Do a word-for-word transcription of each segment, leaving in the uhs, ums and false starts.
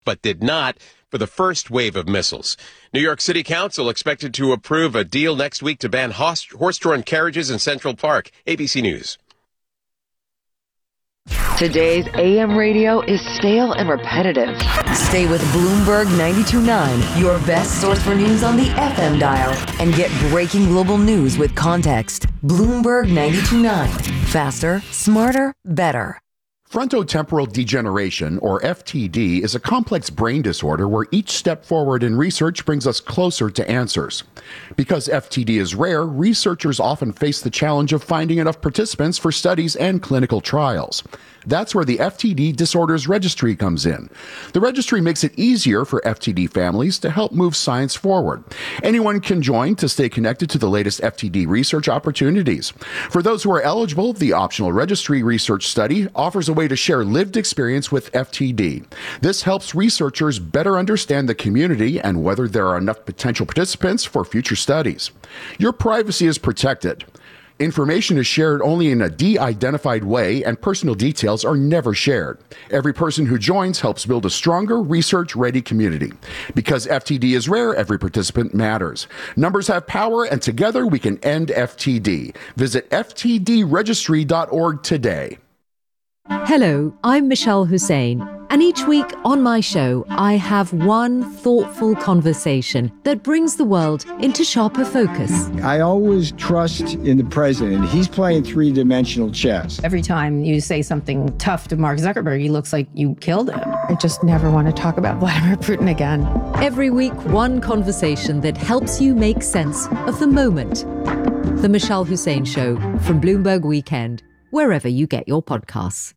but did not for the first wave of missiles. New York City Council expected to approve a deal next week to ban horse- horse-drawn carriages in Central Park. A B C News. Today's A M radio is stale and repetitive. Stay with Bloomberg ninety-two point nine, your best source for news on the F M dial, and get breaking global news with context. Bloomberg ninety-two point nine. Faster, smarter, better. Frontotemporal degeneration, or F T D, is a complex brain disorder where each step forward in research brings us closer to answers. Because F T D is rare, researchers often face the challenge of finding enough participants for studies and clinical trials. That's where the F T D Disorders Registry comes in. The registry makes it easier for F T D families to help move science forward. Anyone can join to stay connected to the latest F T D research opportunities. For those who are eligible, the optional registry research study offers a way to share lived experience with F T D. This helps researchers better understand the community and whether there are enough potential participants for future studies. Your privacy is protected. Information is shared only in a de-identified way, and personal details are never shared. Every person who joins helps build a stronger, research-ready community. Because F T D is rare, every participant matters. Numbers have power, and together we can end F T D. Visit f t d registry dot org today. Hello, I'm Michelle Hussein, and each week on my show, I have one thoughtful conversation that brings the world into sharper focus. I always trust in the president. He's playing three-dimensional chess. Every time you say something tough to Mark Zuckerberg, he looks like you killed him. I just never want to talk about Vladimir Putin again. Every week, one conversation that helps you make sense of the moment. The Michelle Hussein Show from Bloomberg Weekend, wherever you get your podcasts.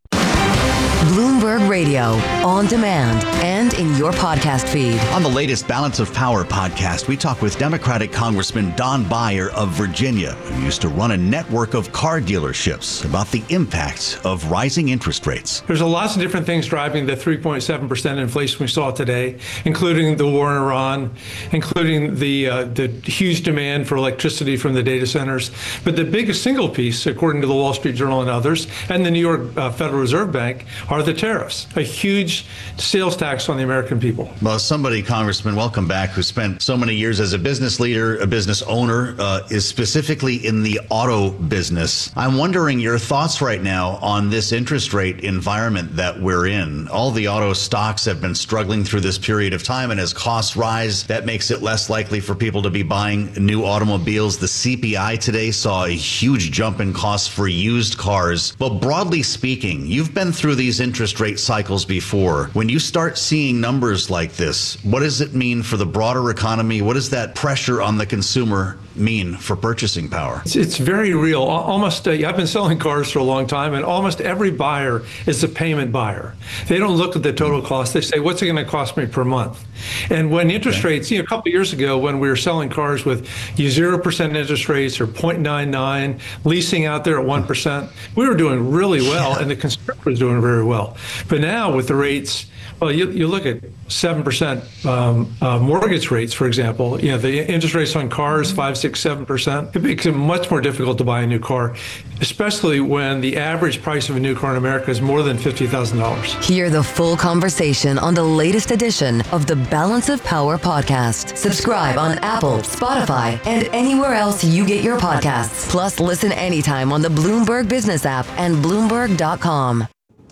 Bloomberg Radio, on demand and in your podcast feed. On the latest Balance of Power podcast, we talk with Democratic Congressman Don Beyer of Virginia, who used to run a network of car dealerships, about the impact of rising interest rates. There's a lots of different things driving the three point seven percent inflation we saw today, including the war in Iran, including the uh, the huge demand for electricity from the data centers. But the biggest single piece, according to the Wall Street Journal and others, and the New York uh, Federal Reserve Bank, are the tariffs, a huge sales tax on the American people. Well, somebody, Congressman, welcome back, who spent so many years as a business leader, a business owner, uh, is specifically in the auto business. I'm wondering your thoughts right now on this interest rate environment that we're in. All the auto stocks have been struggling through this period of time, and as costs rise, that makes it less likely for people to be buying new automobiles. The C P I today saw a huge jump in costs for used cars. Well, broadly speaking, you've been through these interest rate cycles before. When you start seeing numbers like this, what does it mean for the broader economy? What does that pressure on the consumer mean for purchasing power? It's, it's very real. Almost, uh, I've been selling cars for a long time, and almost every buyer is a payment buyer. They don't look at the total cost. They say, what's it going to cost me per month? And when interest okay. rates, you know, a couple of years ago, when we were selling cars with zero percent interest rates or zero point nine nine, leasing out there at one percent, we were doing really well, yeah. and the consumer was doing very well. But now with the rates, well, you, you look at seven percent um, uh, mortgage rates, for example, you know, the interest rates on cars, five, six, seven percent. It makes it much more difficult to buy a new car, especially when the average price of a new car in America is more than fifty thousand dollars. Hear the full conversation on the latest edition of the Balance of Power podcast. Subscribe on Apple, Spotify, and anywhere else you get your podcasts. Plus, listen anytime on the Bloomberg Business app and Bloomberg dot com.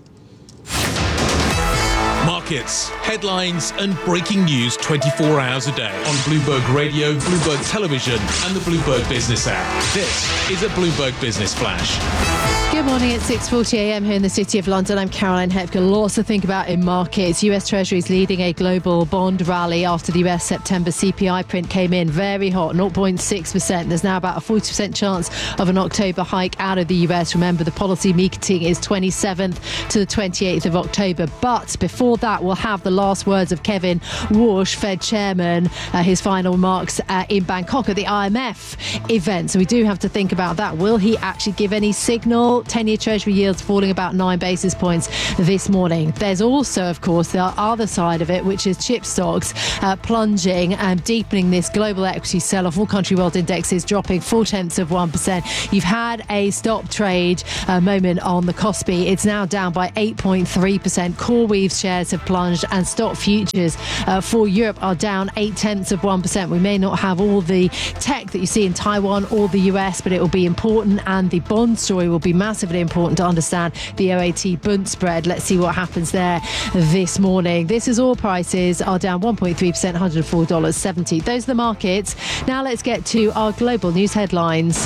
Markets, headlines, and breaking news twenty-four hours a day on Bloomberg Radio, Bloomberg Television, and the Bloomberg Business app. This is a Bloomberg Business Flash. Good morning. It's six forty a.m. here in the City of London. I'm Caroline Hepker. Lots to think about in markets. U S Treasuries leading a global bond rally after the U S September C P I print came in very hot, zero point six percent. There's now about a forty percent chance of an October hike out of the U S. Remember, the policy meeting is twenty-seventh to the twenty-eighth of October. But before that, we'll have the last words of Kevin Warsh, Fed chairman, uh, his final remarks uh, in Bangkok at the I M F event. So we do have to think about that. Will he actually give any signal? ten-year Treasury yields falling about nine basis points this morning. There's also, of course, the other side of it, which is chip stocks uh, plunging and deepening this global equity sell-off. All country world indexes dropping four-tenths of one percent. You've had a stop trade uh, moment on the Kospi. It's now down by eight point three percent. CoreWeave shares have have plunged, and stock futures uh, for Europe are down eight tenths of one percent. We may not have all the tech that you see in Taiwan or the U S, but it will be important, and the bond story will be massively important to understand the O A T Bund spread. Let's see what happens there this morning. This is oil prices are down one point three percent, one hundred four dollars seventy. Those are the markets. Now let's get to our global news headlines.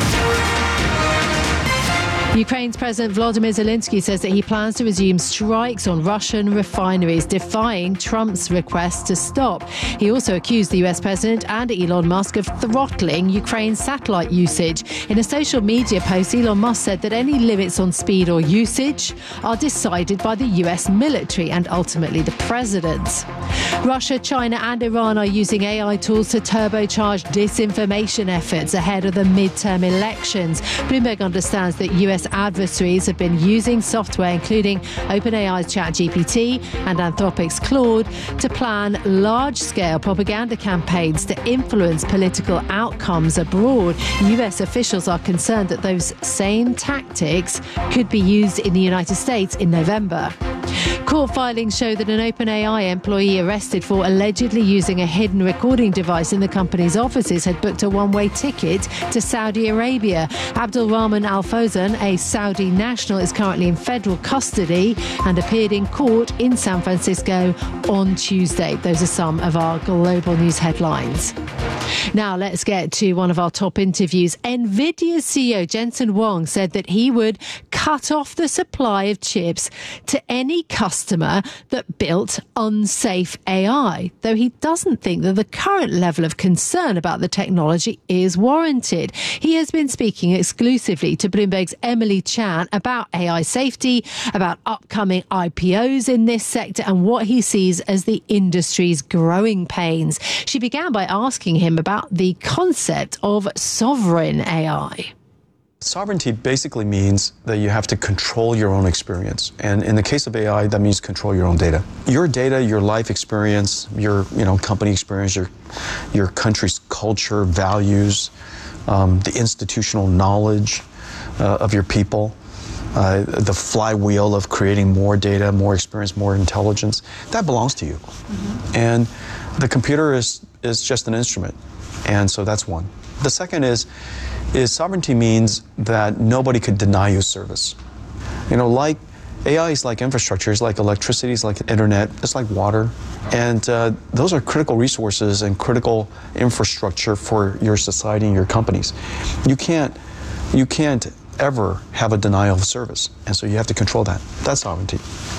Ukraine's President Volodymyr Zelensky says that he plans to resume strikes on Russian refineries, defying Trump's request to stop. He also accused the U S president and Elon Musk of throttling Ukraine's satellite usage. In a social media post, Elon Musk said that any limits on speed or usage are decided by the U S military and ultimately the president. Russia, China and Iran are using A I tools to turbocharge disinformation efforts ahead of the midterm elections. Bloomberg understands that U S adversaries have been using software, including OpenAI's ChatGPT and Anthropic's Claude, to plan large-scale propaganda campaigns to influence political outcomes abroad. U S officials are concerned that those same tactics could be used in the United States in November. Court filings show that an OpenAI employee arrested for allegedly using a hidden recording device in the company's offices had booked a one-way ticket to Saudi Arabia. Abdul Rahman Al Fawzan, a Saudi national, is currently in federal custody and appeared in court in San Francisco on Tuesday. Those are some of our global news headlines. Now let's get to one of our top interviews. NVIDIA's C E O Jensen Huang said that he would cut off the supply of chips to any customer that built unsafe A I, though he doesn't think that the current level of concern about the technology is warranted. He has been speaking exclusively to Bloomberg's Emily Chan about A I safety, about upcoming I P Os in this sector, and what he sees as the industry's growing pains. She began by asking him about the concept of sovereign A I. Sovereignty basically means that you have to control your own experience. And in the case of A I, that means control your own data. Your data, your life experience, your you know company experience, your, your country's culture, values, um, the institutional knowledge uh, of your people, uh, the flywheel of creating more data, more experience, more intelligence, that belongs to you. Mm-hmm. And the computer is, is just an instrument. And so that's one. The second is, is sovereignty means that nobody could deny you service. You know, like A I is like infrastructure, it's like electricity, it's like internet, it's like water. And uh, those are critical resources and critical infrastructure for your society and your companies. You can't, you can't ever have a denial of service. And so you have to control that. That's sovereignty.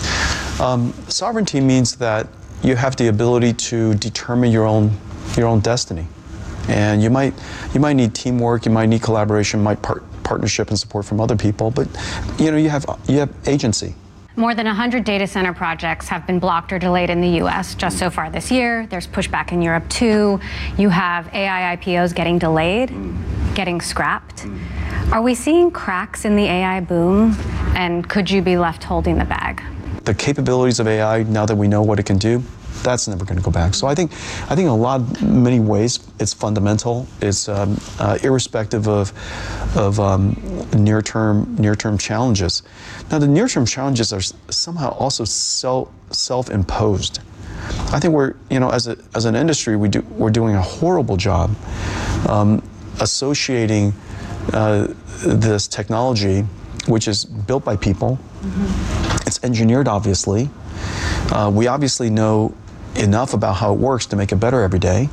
Um, sovereignty means that you have the ability to determine your own, your own destiny. And you might you might need teamwork, you might need collaboration, might part, partnership and support from other people, but you know you have you have agency. More than one hundred data center projects have been blocked or delayed in the U S just so far this year. There's pushback in Europe too. You have A I I P Os getting delayed, mm. getting scrapped. Mm. Are we seeing cracks in the A I boom, and could you be left holding the bag? The capabilities of A I, now that we know what it can do, that's never going to go back. So I think, I think in a lot, many ways, it's fundamental. It's um, uh, irrespective of of um, near-term near-term challenges. Now, the near-term challenges are somehow also self self-imposed. I think we're, you know, as a as an industry, we do we're doing a horrible job um, associating uh, this technology, which is built by people. Mm-hmm. It's engineered, obviously. Uh, we obviously know enough about how it works to make it better every day.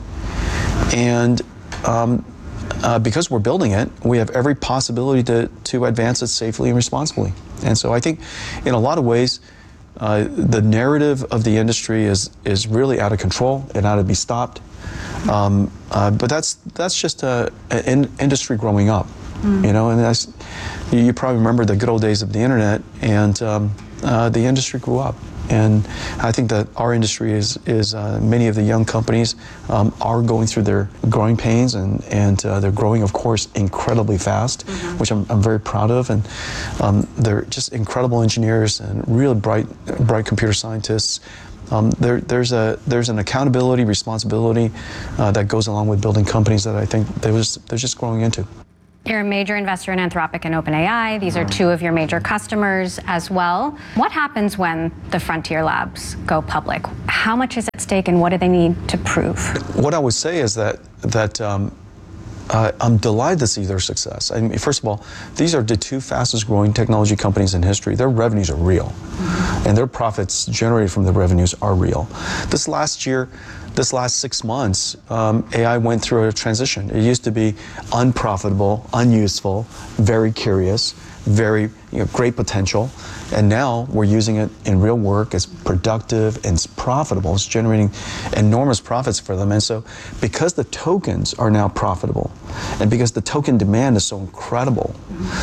And um, uh, because we're building it, we have every possibility to, to advance it safely and responsibly. And so I think in a lot of ways, uh, the narrative of the industry is, is really out of control. It ought to be stopped. Um, uh, but that's, that's just a, an in, industry growing up, mm. you know, and that's, you, you probably remember the good old days of the internet, and um, uh, the industry grew up. And I think that our industry is, is uh, many of the young companies um, are going through their growing pains, and, and uh, they're growing, of course, incredibly fast, mm-hmm. which I'm, I'm very proud of. And um, they're just incredible engineers and really bright, bright computer scientists. Um, there, there's, a, there's an accountability, responsibility uh, that goes along with building companies that I think they're just, they're just growing into. You're a major investor in Anthropic and OpenAI. These are two of your major customers as well. What happens when the frontier labs go public? How much is at stake and what do they need to prove? What I would say is that that um, uh, I'm delighted to see their success. I mean, first of all, these are the two fastest growing technology companies in history. Their revenues are real, mm-hmm. and their profits generated from the revenues are real. This last year, This last six months, um, A I went through a transition. It used to be unprofitable, unuseful, very curious, very you know, great potential, and now we're using it in real work. It's productive and it's profitable. It's generating enormous profits for them. And so, because the tokens are now profitable, and because the token demand is so incredible,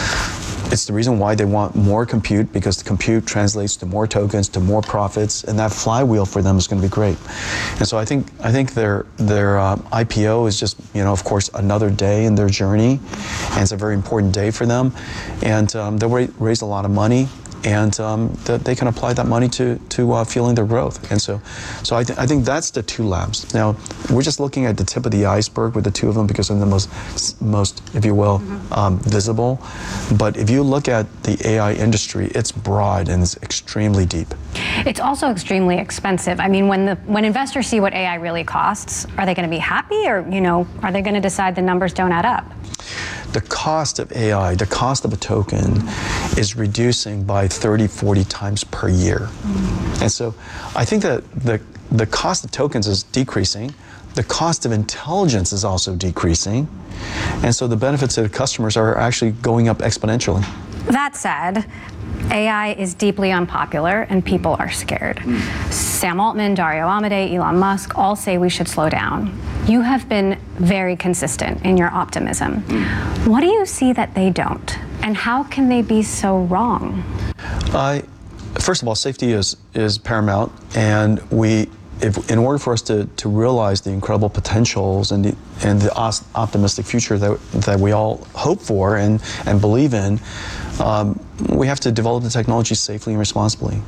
it's the reason why they want more compute, because the compute translates to more tokens, to more profits, and that flywheel for them is going to be great. And so I think I think their their uh, I P O is just, you know, of course, another day in their journey, and it's a very important day for them. And um, they'll ra- raise a lot of money, and um, th- they can apply that money to to uh, fueling their growth. And so, so I, th- I think that's the two labs. Now we're just looking at the tip of the iceberg with the two of them because they're the most most, if you will, mm-hmm. um, visible. But if you look at the A I industry, it's broad and it's extremely deep. It's also extremely expensive. I mean, when the when investors see what A I really costs, are they going to be happy, or you know, are they going to decide the numbers don't add up? The cost of A I, the cost of a token, is reducing by thirty, forty times per year. Mm-hmm. And so I think that the, the cost of tokens is decreasing. The cost of intelligence is also decreasing. And so the benefits to the customers are actually going up exponentially. That said, A I is deeply unpopular and people are scared. Mm. Sam Altman, Dario Amodei, Elon Musk all say we should slow down. You have been very consistent in your optimism. Mm. What do you see that they don't? And how can they be so wrong? I, first of all, safety is, is paramount, and we If, in order for us to, to realize the incredible potentials and the, and the os- optimistic future that, that we all hope for and, and believe in, um, we have to develop the technology safely and responsibly.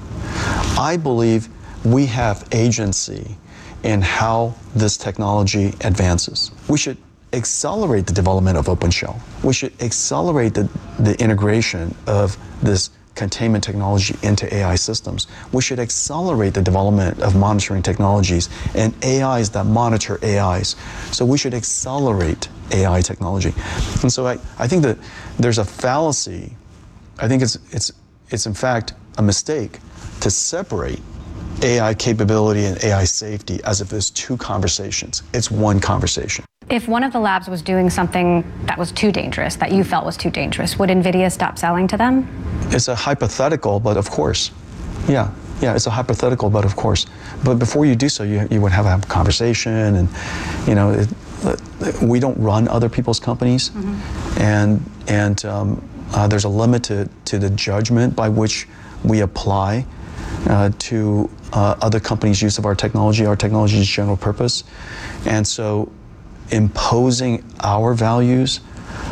I believe we have agency in how this technology advances. We should accelerate the development of OpenShell. We should accelerate the, the integration of this containment technology into A I systems. We should accelerate the development of monitoring technologies and A Is that monitor A Is. So we should accelerate A I technology. And so I, I think that there's a fallacy. I think it's, it's, it's in fact a mistake to separate A I capability and A I safety as if there's two conversations. It's one conversation. If one of the labs was doing something that was too dangerous, that you felt was too dangerous, would NVIDIA stop selling to them? It's a hypothetical, but of course. Yeah, yeah, it's a hypothetical, but of course. But before you do so, you, you would have a conversation, and, you know, it, we don't run other people's companies, mm-hmm. and, and um, uh, there's a limit to, to the judgment by which we apply uh, to uh, other companies' use of our technology. Our technology is general purpose. And so imposing our values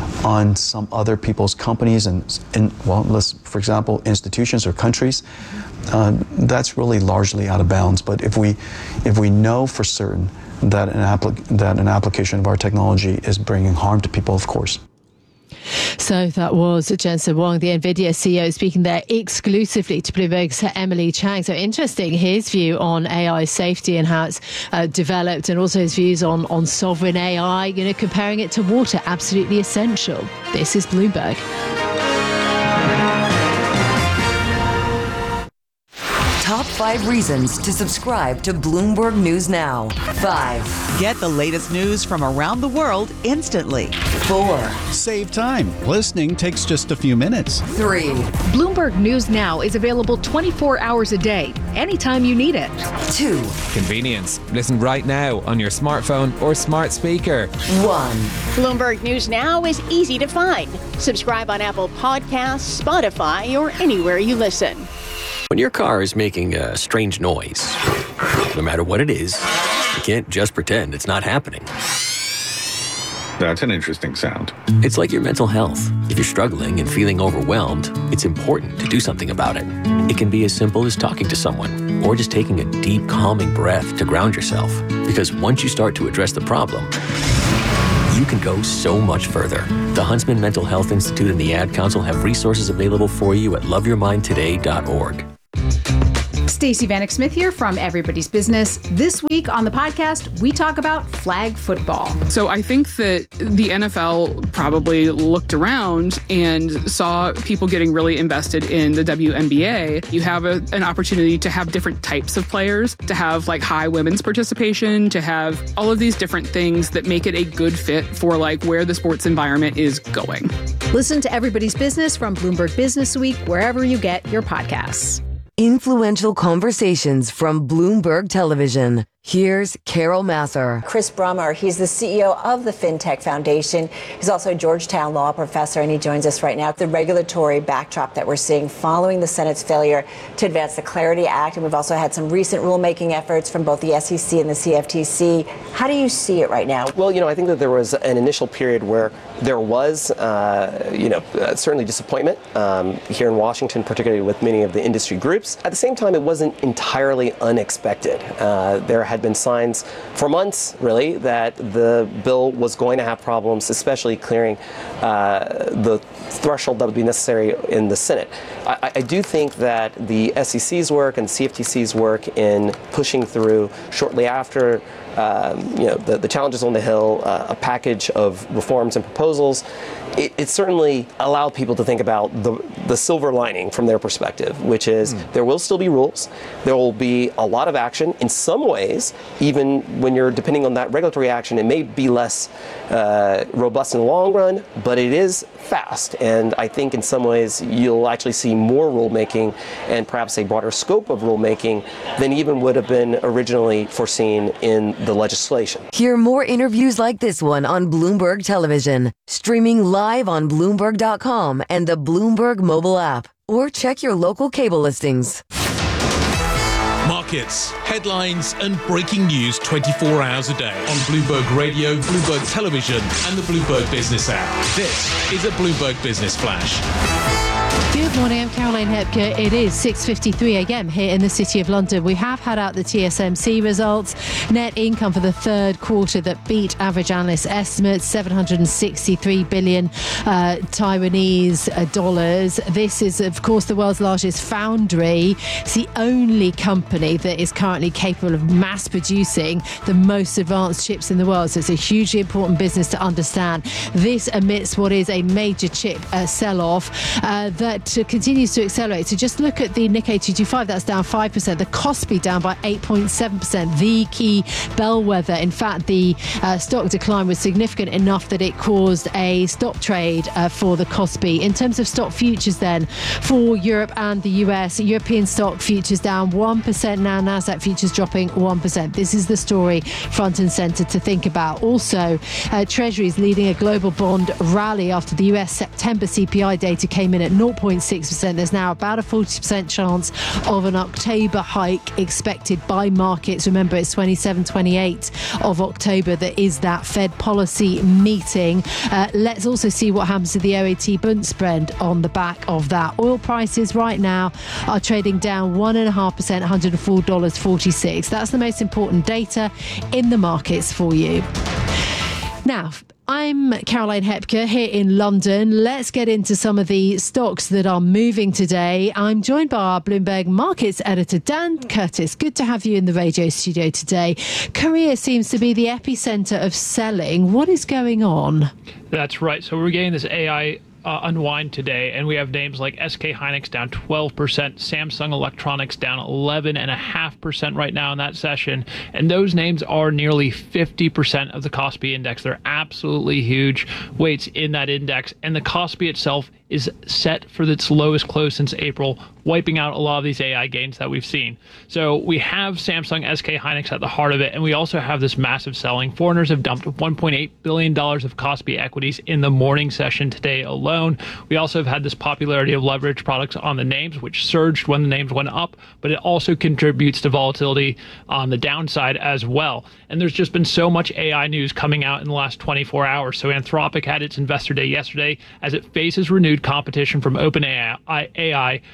on some other people's companies and, and well, let's, for example, institutions or countries, uh, that's really largely out of bounds. But if we, if we know for certain that an, applic- that an application of our technology is bringing harm to people, of course. So that was Jensen Huang, the NVIDIA C E O, speaking there exclusively to Bloomberg's Emily Chang. So interesting, his view on A I safety and how it's uh, developed, and also his views on, on sovereign A I, you know, comparing it to water, absolutely essential. This is Bloomberg. Top five reasons to subscribe to Bloomberg News Now. Five. Get the latest news from around the world instantly. Four. Save time. Listening takes just a few minutes. Three. Bloomberg News Now is available twenty-four hours a day, anytime you need it. Two. Convenience. Listen right now on your smartphone or smart speaker. One. Bloomberg News Now is easy to find. Subscribe on Apple Podcasts, Spotify, or anywhere you listen. When your car is making a strange noise, no matter what it is, you can't just pretend it's not happening. That's an interesting sound. It's like your mental health. If you're struggling and feeling overwhelmed, it's important to do something about it. It can be as simple as talking to someone or just taking a deep, calming breath to ground yourself. Because once you start to address the problem, you can go so much further. The Huntsman Mental Health Institute and the Ad Council have resources available for you at love your mind today dot org. Stacey Vanek Smith here from Everybody's Business. This week on the podcast, we talk about flag football. So I think that the N F L probably looked around and saw people getting really invested in the W N B A. You have a, an opportunity to have different types of players, to have like high women's participation, to have all of these different things that make it a good fit for like where the sports environment is going. Listen to Everybody's Business from Bloomberg Business Week, wherever you get your podcasts. Influential conversations from Bloomberg Television. Here's Carol Masser. Chris Brummer, he's the C E O of the FinTech Foundation. He's also a Georgetown law professor, and he joins us right now. The regulatory backdrop that we're seeing following the Senate's failure to advance the Clarity Act, and we've also had some recent rulemaking efforts from both the S E C and the C F T C. How do you see it right now? Well, you know, I think that there was an initial period where there was, uh, you know, uh, certainly disappointment um, here in Washington, particularly with many of the industry groups. At the same time, it wasn't entirely unexpected. Uh, there had been signs for months, really, that the bill was going to have problems, especially clearing uh, the threshold that would be necessary in the Senate. I, I do think that the S E C's work and C F T C's work in pushing through shortly after Um, you know, the, the challenges on the Hill, uh, a package of reforms and proposals, it, it certainly allowed people to think about the, the silver lining from their perspective, which is mm. there will still be rules. There will be a lot of action. In some ways, even when you're depending on that regulatory action, it may be less uh, robust in the long run, but it is fast. And I think in some ways you'll actually see more rulemaking and perhaps a broader scope of rulemaking than even would have been originally foreseen in the legislation. Hear more interviews like this one on Bloomberg Television, streaming live on Bloomberg dot com and the Bloomberg mobile app, or check your local cable listings. Markets, headlines, and breaking news twenty-four hours a day on Bloomberg Radio, Bloomberg Television, and the Bloomberg Business app. This is a Bloomberg Business Flash. Good morning, I'm Caroline Hepker. It is six fifty-three a.m. here in the City of London. We have had out the T S M C results. Net income for the third quarter that beat average analyst estimates, seven hundred sixty-three billion uh, Taiwanese uh, dollars. This is, of course, the world's largest foundry. It's the only company that is currently capable of mass producing the most advanced chips in the world. So it's a hugely important business to understand. This amidst what is a major chip uh, sell-off uh, that continues to accelerate. So just look at the Nikkei two twenty-five, that's down five percent. The Kospi down by eight point seven percent. The key bellwether. In fact, the uh, stock decline was significant enough that it caused a stop trade uh, for the Kospi. In terms of stock futures then, for Europe and the U S, European stock futures down one percent now, NASDAQ futures dropping one percent. This is the story front and centre to think about. Also, uh, Treasuries leading a global bond rally after the U S September C P I data came in at zero point six percent. There's now about a forty percent chance of an October hike expected by markets. Remember, it's twenty-seven, twenty-eight of October that is that Fed policy meeting. Uh, let's also see what happens to the O A T Bund spread on the back of that. Oil prices right now are trading down one point five percent, one hundred four dollars and forty-six cents. That's the most important data in the markets for you. Now, I'm Caroline Hepker here in London. Let's get into some of the stocks that are moving today. I'm joined by our Bloomberg Markets editor, Dan Curtis. Good to have you in the radio studio today. Korea seems to be the epicenter of selling. What is going on? That's right. So we're getting this A I Uh, unwind today, and we have names like S K Hynix down twelve percent, Samsung Electronics down eleven point five percent right now in that session, and those names are nearly fifty percent of the Kospi index. They're absolutely huge weights in that index, and the Kospi itself is set for its lowest close since April, wiping out a lot of these A I gains that we've seen. So we have Samsung S K Hynix at the heart of it, and we also have this massive selling. Foreigners have dumped one point eight billion dollars of Kospi equities in the morning session today alone. We also have had this popularity of leverage products on the names, which surged when the names went up, but it also contributes to volatility on the downside as well. And there's just been so much A I news coming out in the last twenty-four hours. So Anthropic had its investor day yesterday as it faces renewed competition from OpenAI, A I, as well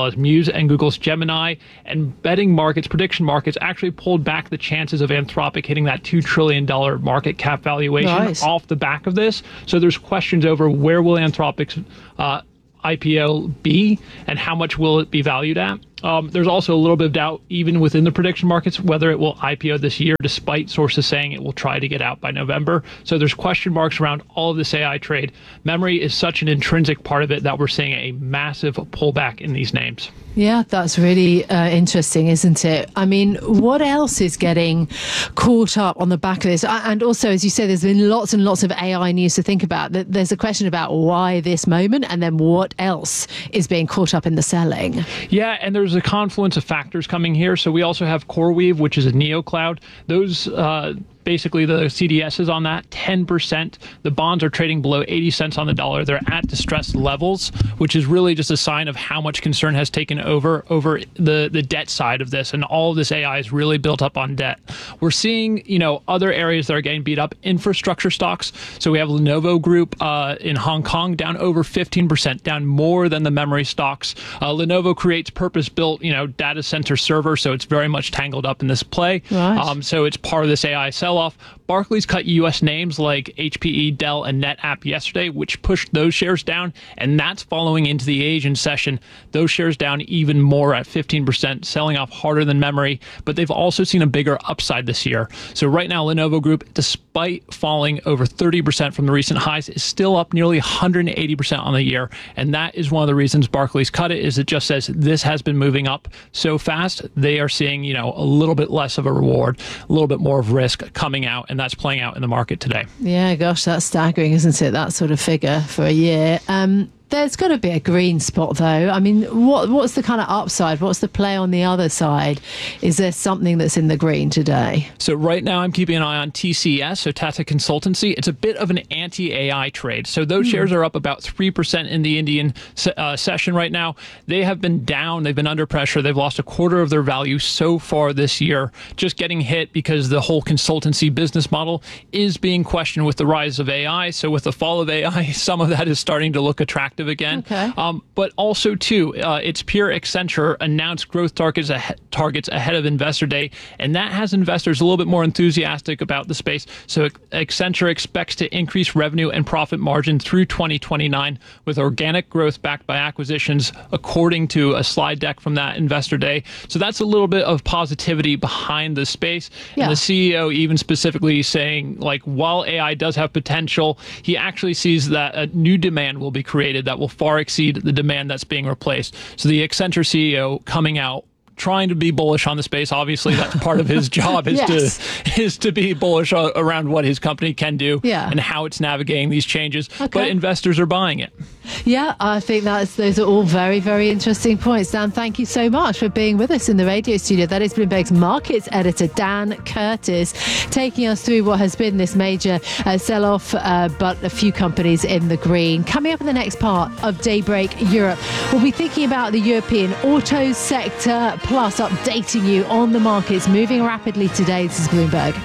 well as Muse and Google's Gemini. And betting markets, prediction markets, actually pulled back the chances of Anthropic hitting that two trillion dollars market cap valuation Nice. off the back of this. So there's questions over where will Anthropic's uh, I P O be and how much will it be valued at. Um, there's also a little bit of doubt, even within the prediction markets, whether it will I P O this year, despite sources saying it will try to get out by November. So there's question marks around all of this A I trade. Memory is such an intrinsic part of it that we're seeing a massive pullback in these names. Yeah, that's really uh, interesting, isn't it? I mean, what else is getting caught up on the back of this? And also, as you say, there's been lots and lots of A I news to think about. There's a question about why this moment, and then what else is being caught up in the selling. Yeah, and there's a confluence of factors coming here. So we also have CoreWeave, which is a NeoCloud. Those uh, basically the C D Ss on that, ten percent. The bonds are trading below eighty cents on the dollar. They're at distressed levels, which is really just a sign of how much concern has taken over over the, the debt side of this. And all of this A I is really built up on debt. We're seeing, you know, other areas that are getting beat up, infrastructure stocks. So we have Lenovo Group uh, in Hong Kong down over fifteen percent, down more than the memory stocks. Uh, Lenovo creates purpose-built, you know, data center server, so it's very much tangled up in this play. Right. Um, so it's part of this A I sell-off. Barclays cut U S names like H P E, Dell, and NetApp yesterday, which pushed those shares down, and that's following into the Asian session. Those shares down even more at fifteen percent, selling off harder than memory, but they've also seen a bigger upside this year. So right now, Lenovo Group, despite falling over thirty percent from the recent highs, is still up nearly one hundred eighty percent on the year, and that is one of the reasons Barclays cut it, is it just says this has been moving up so fast, they are seeing, you know, a little bit less of a reward, a little bit more of risk coming out, and that's playing out in the market today. Yeah, gosh, that's staggering, isn't it? That sort of figure for a year. Um, there's got to be a green spot, though. I mean, what what's the kind of upside? What's the play on the other side? Is there something that's in the green today? So right now I'm keeping an eye on T C S, so Tata Consultancy. It's a bit of an anti-A I trade. So those mm. shares are up about three percent in the Indian uh, session right now. They have been down. They've been under pressure. They've lost a quarter of their value so far this year, just getting hit because the whole consultancy business model is being questioned with the rise of A I. So with the fall of A I, some of that is starting to look attractive again. Okay. Um, but also, too, uh, its peer Accenture announced growth targets, ah- targets ahead of Investor Day, and that has investors a little bit more enthusiastic about the space. So Accenture expects to increase revenue and profit margin through twenty twenty-nine with organic growth backed by acquisitions, according to a slide deck from that Investor Day. So that's a little bit of positivity behind the space. Yeah. And the C E O even specifically saying, like, while A I does have potential, he actually sees that a new demand will be created that will far exceed the demand that's being replaced. So the Accenture C E O coming out trying to be bullish on the space. Obviously, that's part of his job is Yes. to is to be bullish a- around what his company can do Yeah. and how it's navigating these changes. Okay. But investors are buying it. Yeah, I think that's those are all very, very interesting points. Dan, thank you so much for being with us in the radio studio. That is Bloomberg's markets editor, Dan Curtis, taking us through what has been this major uh, sell-off, uh, but a few companies in the green. Coming up in the next part of Daybreak Europe, we'll be thinking about the European auto sector, plus updating you on the markets moving rapidly today. This is Bloomberg.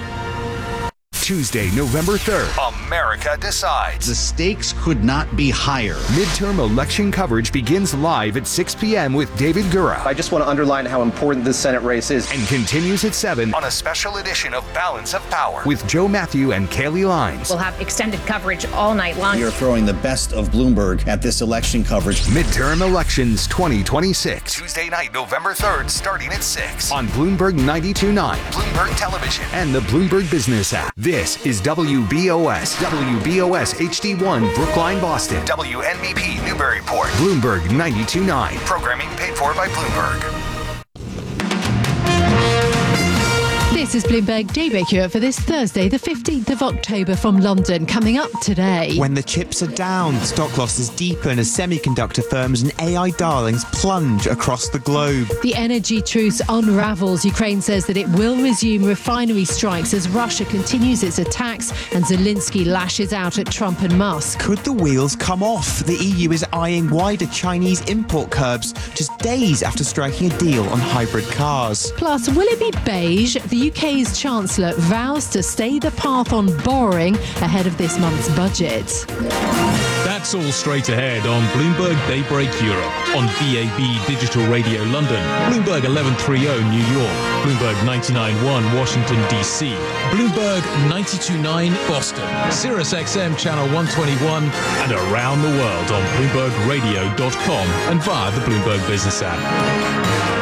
Tuesday, November third, America decides. The stakes could not be higher. Midterm election coverage begins live at six p.m. with David Gura. I just want to underline how important this Senate race is. And continues at seven on a special edition of Balance of Power with Joe Matthew and Kaylee Lines. We'll have extended coverage all night long. You're throwing the best of Bloomberg at this election coverage. Midterm elections twenty twenty-six. Tuesday night, November third, starting at six on Bloomberg ninety-two point nine, Bloomberg Television, and the Bloomberg Business app. This is W B O S, W B O S H D one, Brookline, Boston, W N B P, Newburyport, Bloomberg ninety-two point nine. Programming paid for by Bloomberg. This is Bloomberg Daybreak Europe for this Thursday, the fifteenth of October from London. Coming up today. When the chips are down, stock losses deepen as semiconductor firms and A I darlings plunge across the globe. The energy truce unravels. Ukraine says that it will resume refinery strikes as Russia continues its attacks and Zelensky lashes out at Trump and Musk. Could the wheels come off? The E U is eyeing wider Chinese import curbs just days after striking a deal on hybrid cars. Plus, will it be beige? The U K K's Chancellor vows to stay the path on borrowing ahead of this month's budget. That's all straight ahead on Bloomberg Daybreak Europe, on B A B Digital Radio London, Bloomberg eleven thirty New York, Bloomberg ninety-nine point one Washington, D C, Bloomberg ninety-two point nine Boston, Sirius X M Channel one twenty-one, and around the world on Bloomberg Radio dot com and via the Bloomberg Business app.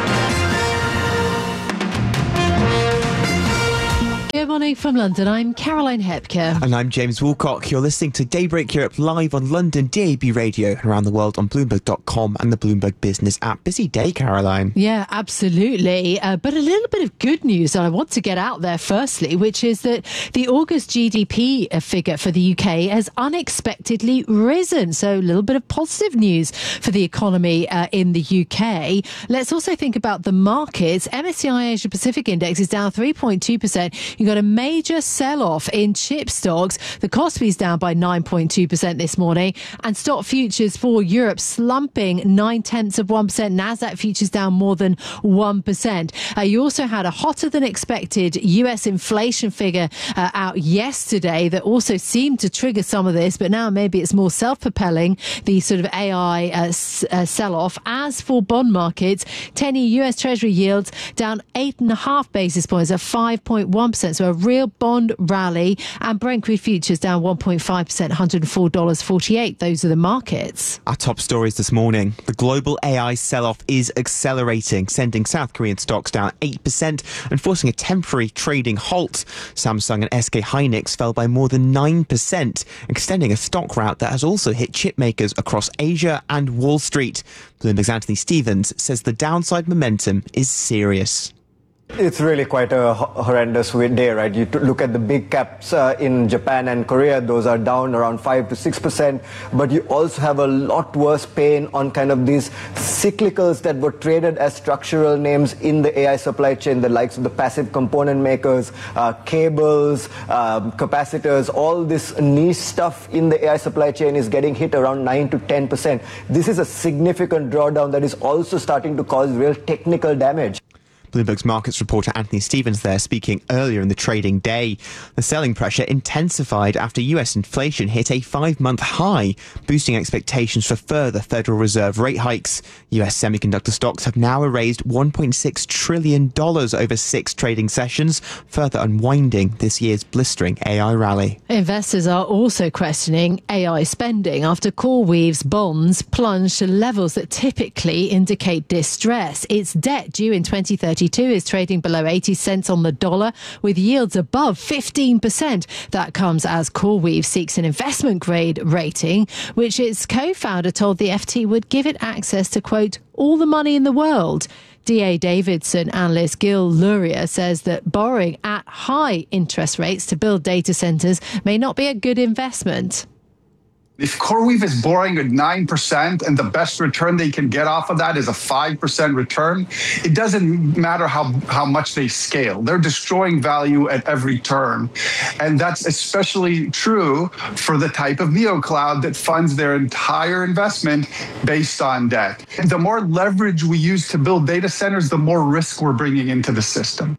Good morning from London. I'm Caroline Hepker. And I'm James Woolcock. You're listening to Daybreak Europe live on London D A B Radio and around the world on Bloomberg dot com and the Bloomberg Business app. Busy day, Caroline. Yeah, absolutely. Uh, but a little bit of good news that I want to get out there firstly, which is that the August G D P figure for the U K has unexpectedly risen. So a little bit of positive news for the economy uh, in the U K. Let's also think about the markets. M S C I Asia Pacific Index is down three point two percent. You've got a major sell-off in chip stocks. The Kospi's down by nine point two percent this morning, and stock futures for Europe slumping nine-tenths of one percent. Nasdaq futures down more than one percent. Uh, you also had a hotter than expected U S inflation figure uh, out yesterday that also seemed to trigger some of this, but now maybe it's more self-propelling, the sort of A I uh, s- uh, sell-off. As for bond markets, ten-year U S Treasury yields down eight and a half basis points at five point one percent. So a real bond rally, and Brent crude futures down one point five percent, one hundred four dollars and forty-eight cents. Those are the markets. Our top stories this morning. The global A I sell-off is accelerating, sending South Korean stocks down eight percent and forcing a temporary trading halt. Samsung and S K Hynix fell by more than nine percent, extending a stock rout that has also hit chip makers across Asia and Wall Street. Bloomberg's Anthony Stevens says the downside momentum is serious. It's really quite a horrendous day, right? You look at the big caps uh, in Japan and Korea, those are down around five to six percent. But you also have a lot worse pain on kind of these cyclicals that were traded as structural names in the A I supply chain, the likes of the passive component makers, uh, cables, um, capacitors, all this niche stuff in the A I supply chain is getting hit around nine to ten percent. This is a significant drawdown that is also starting to cause real technical damage. Bloomberg's markets reporter Anthony Stevens there speaking earlier in the trading day. The selling pressure intensified after U S inflation hit a five-month high, boosting expectations for further Federal Reserve rate hikes. U S semiconductor stocks have now erased one point six trillion dollars over six trading sessions, further unwinding this year's blistering A I rally. Investors are also questioning A I spending after CoreWeave's bonds plunged to levels that typically indicate distress. Its debt due in twenty thirty-two is trading below eighty cents on the dollar, with yields above fifteen percent. That comes as CoreWeave seeks an investment grade rating, which its co-founder told the F T would give it access to, quote, all the money in the world. D A Davidson analyst Gil Luria says that borrowing at high interest rates to build data centers may not be a good investment. If CoreWeave is borrowing at nine percent and the best return they can get off of that is a five percent return, it doesn't matter how, how much they scale. They're destroying value at every turn. And that's especially true for the type of neocloud that funds their entire investment based on debt. The more leverage we use to build data centers, the more risk we're bringing into the system.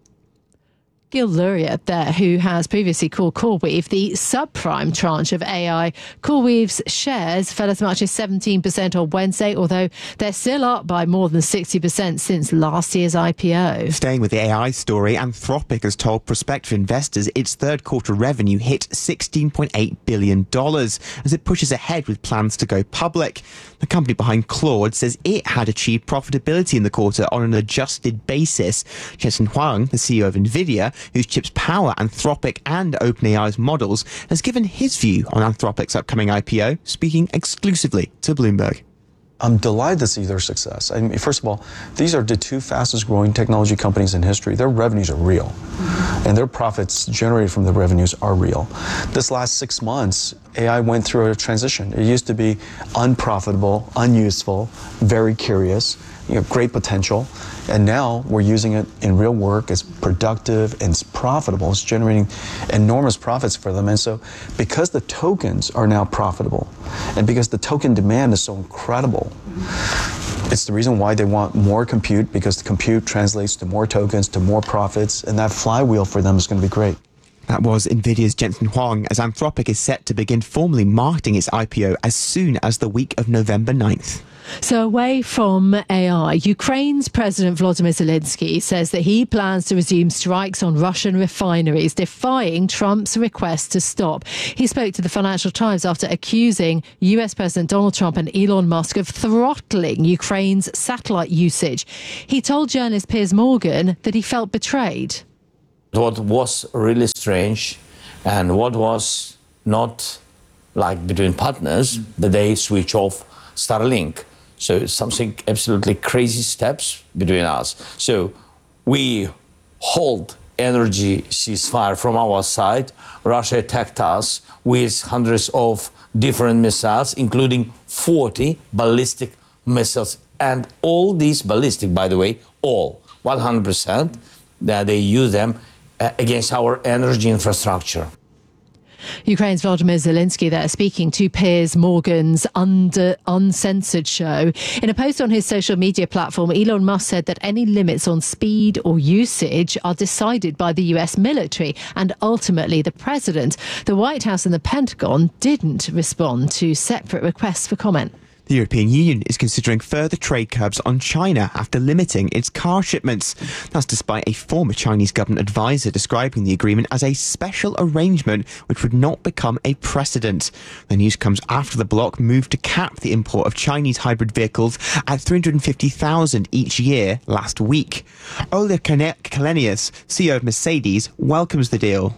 Gil Luria there, who has previously called CoreWeave the subprime tranche of A I. CoreWeave's shares fell as much as seventeen percent on Wednesday, although they're still up by more than sixty percent since last year's I P O. Staying with the A I story, Anthropic has told prospective investors its third quarter revenue hit sixteen point eight billion dollars as it pushes ahead with plans to go public. The company behind Claude says it had achieved profitability in the quarter on an adjusted basis. Jensen Huang, the C E O of NVIDIA, whose chips power Anthropic and OpenAI's models, has given his view on Anthropic's upcoming I P O, speaking exclusively to Bloomberg. I'm delighted to see their success. I mean, first of all, these are the two fastest growing technology companies in history. Their revenues are real, mm-hmm. and their profits generated from the revenues are real. This last six months, A I went through a transition. It used to be unprofitable, unuseful, very curious, you know, great potential. And now we're using it in real work. It's productive and it's profitable. It's generating enormous profits for them. And so because the tokens are now profitable and because the token demand is so incredible, It's the reason why they want more compute, because the compute translates to more tokens, to more profits, and that flywheel for them is going to be great. That was NVIDIA's Jensen Huang, as Anthropic is set to begin formally marketing its I P O as soon as the week of November ninth. So away from A I, Ukraine's President Volodymyr Zelensky says that he plans to resume strikes on Russian refineries, defying Trump's request to stop. He spoke to the Financial Times after accusing U S President Donald Trump and Elon Musk of throttling Ukraine's satellite usage. He told journalist Piers Morgan that he felt betrayed. What was really strange and what was not like between partners, that they switch off Starlink. So it's something absolutely crazy steps between us. So we hold energy ceasefire from our side. Russia attacked us with hundreds of different missiles, including forty ballistic missiles. And all these ballistic, by the way, all, one hundred percent, that they use them against our energy infrastructure. Ukraine's Volodymyr Zelensky there speaking to Piers Morgan's under Uncensored show. In a post on his social media platform, Elon Musk said that any limits on speed or usage are decided by the U S military and ultimately the president. The White House and the Pentagon didn't respond to separate requests for comment. The European Union is considering further trade curbs on China after limiting its car shipments. That's despite a former Chinese government advisor describing the agreement as a special arrangement which would not become a precedent. The news comes after the bloc moved to cap the import of Chinese hybrid vehicles at three hundred fifty thousand each year last week. Ola Källenius, C E O of Mercedes, welcomes the deal.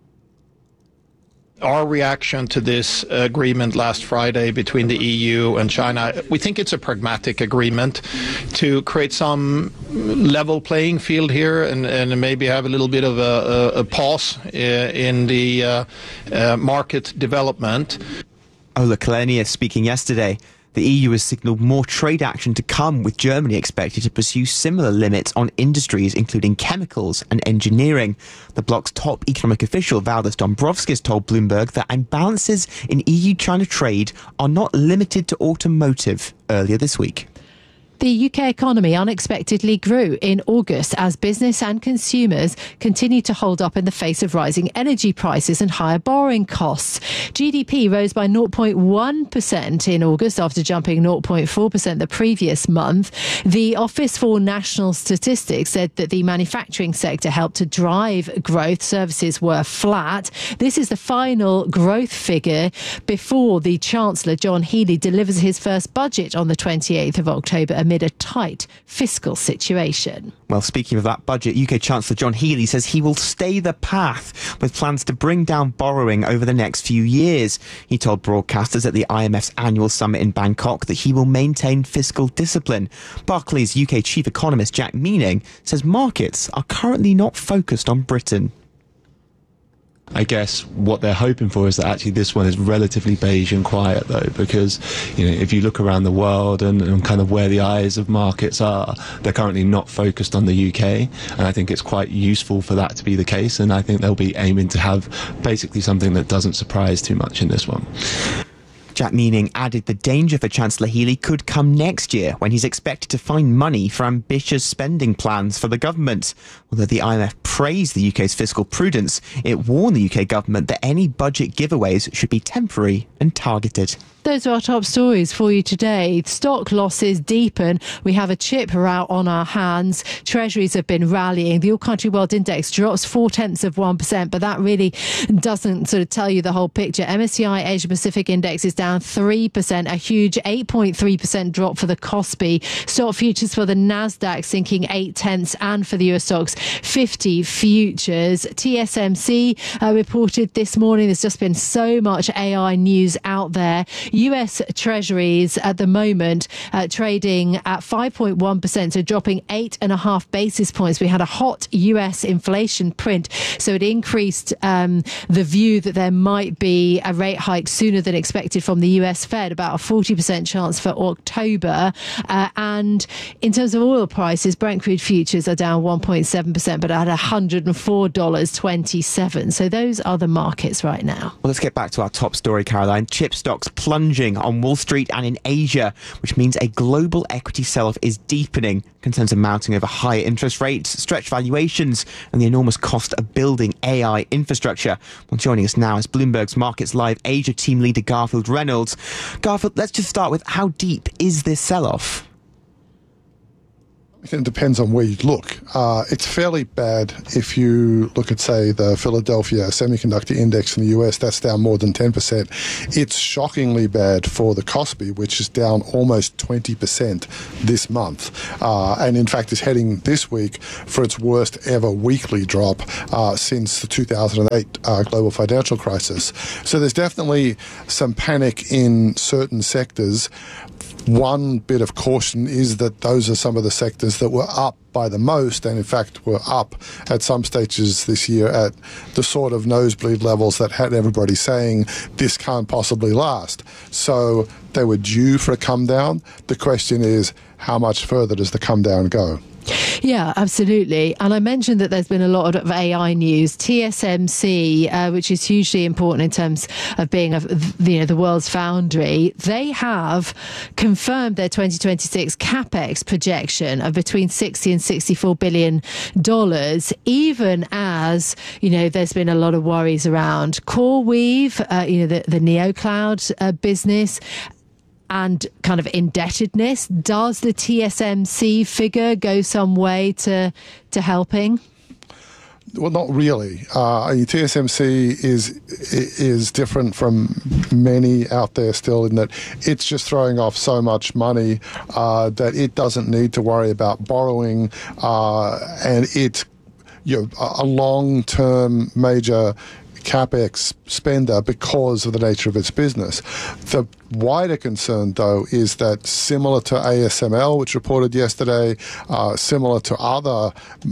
Our reaction to this agreement last Friday between the E U and China, we think it's a pragmatic agreement to create some level playing field here and, and maybe have a little bit of a, a, a pause in the uh, uh, market development. Ola Källenius speaking yesterday. The E U has signalled more trade action to come, with Germany expected to pursue similar limits on industries including chemicals and engineering. The bloc's top economic official, Valdis Dombrovskis, told Bloomberg that imbalances in E U-China trade are not limited to automotive earlier this week. The U K economy unexpectedly grew in August as business and consumers continue to hold up in the face of rising energy prices and higher borrowing costs. G D P rose by zero point one percent in August after jumping zero point four percent the previous month. The Office for National Statistics said that the manufacturing sector helped to drive growth. Services were flat. This is the final growth figure before the Chancellor, John Healey, delivers his first budget on the twenty-eighth of October amid a tight fiscal situation. Well, speaking of that budget, U K Chancellor John Healey says he will stay the path with plans to bring down borrowing over the next few years. He told broadcasters at the I M F's annual summit in Bangkok that he will maintain fiscal discipline. Barclays U K chief economist Jack Meaning says markets are currently not focused on Britain. I guess what they're hoping for is that actually this one is relatively beige and quiet, though, because, you know, if you look around the world and, and kind of where the eyes of markets are, they're currently not focused on the U K, and I think it's quite useful for that to be the case, and I think they'll be aiming to have basically something that doesn't surprise too much in this one. Jack Meaning added the danger for Chancellor Healey could come next year when he's expected to find money for ambitious spending plans for the government. Although the I M F praised the U K's fiscal prudence, it warned the U K government that any budget giveaways should be temporary and targeted. Those are our top stories for you today. Stock losses deepen. We have a chip rout on our hands. Treasuries have been rallying. The All Country World Index drops four tenths of one percent, but that really doesn't sort of tell you the whole picture. M S C I Asia Pacific Index is down three percent, a huge eight point three percent drop for the Kospi. Stock futures for the Nasdaq sinking eight tenths, and for the U S stocks fifty futures. T S M C uh, reported this morning. There's just been so much A I news out there. U S Treasuries at the moment uh, trading at five point one percent, so dropping eight and a half basis points. We had a hot U S inflation print, so it increased um, the view that there might be a rate hike sooner than expected from the U S Fed, about a forty percent chance for October. Uh, and in terms of oil prices, Brent crude futures are down one point seven percent, but at one hundred four dollars and twenty-seven cents. So those are the markets right now. Well, let's get back to our top story, Caroline. Chip stocks plunged plunging on Wall Street and in Asia, which means a global equity sell-off is deepening. Concerns are mounting over higher interest rates, stretched valuations, and the enormous cost of building A I infrastructure. Well, joining us now is Bloomberg's Markets Live Asia team leader Garfield Reynolds. Garfield, let's just start with how deep is this sell-off? It depends on where you look. Uh, it's fairly bad if you look at, say, the Philadelphia Semiconductor Index in the U S. That's down more than ten percent. It's shockingly bad for the Kospi, which is down almost twenty percent this month. Uh, and in fact is heading this week for its worst ever weekly drop uh, since the two thousand eight uh, global financial crisis. So there's definitely some panic in certain sectors. One bit of caution is that those are some of the sectors that were up by the most, and in fact were up at some stages this year at the sort of nosebleed levels that had everybody saying this can't possibly last. So they were due for a come down. The question is, how much further does the come down go? Yeah, absolutely. And I mentioned that there's been a lot of A I news. T S M C, uh, which is hugely important in terms of being a, you know, the world's foundry, they have confirmed their twenty twenty-six capex projection of between sixty and sixty-four billion dollars, even as, you know, there's been a lot of worries around CoreWeave, uh, you know, the, the NeoCloud uh, business, and kind of indebtedness. Does the T S M C figure go some way to to helping? Well, not really. Uh, T S M C is is different from many out there still in that it's just throwing off so much money uh, that it doesn't need to worry about borrowing, uh, and it's, you know, a long-term major capex spender because of the nature of its business. The wider concern, though, is that similar to A S M L, which reported yesterday, uh, similar to other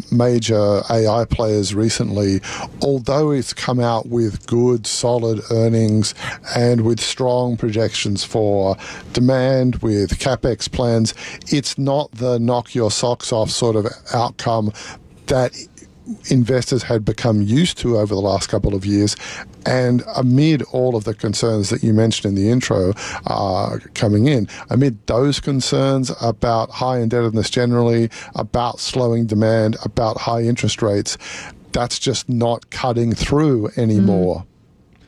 major A I players recently, although it's come out with good, solid earnings and with strong projections for demand, with capex plans, it's not the knock your socks off sort of outcome that investors had become used to over the last couple of years. And amid all of the concerns that you mentioned in the intro uh, coming in, amid those concerns about high indebtedness generally, about slowing demand, about high interest rates, that's just not cutting through anymore. Mm.